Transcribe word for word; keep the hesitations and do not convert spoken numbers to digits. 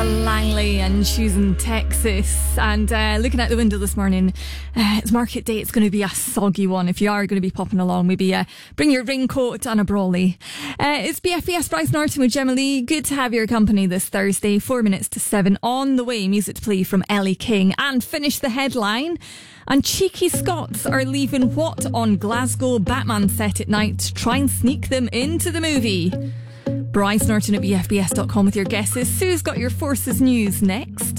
Langley and choosing Texas. And uh, looking out the window this morning, uh, it's market day. It's going to be a soggy one. If you are going to be popping along, maybe uh, bring your raincoat and a brolly. Uh, it's B F B S Bryce Norton with Gemma Lee. Good to have your company this Thursday. Four minutes to seven. On the way, music to play from Ellie King. And finish the headline. And cheeky Scots are leaving what on Glasgow Batman set at night to try and sneak them into the movie. Bryce Norton at B F B S dot com with your guesses. Sue's got your Forces news next.